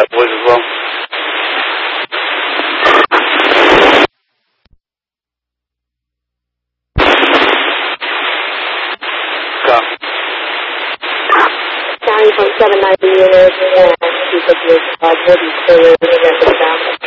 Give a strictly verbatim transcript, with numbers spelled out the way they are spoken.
that boys as well. Copy. County from seven ninety units and keep up your uh, body clear and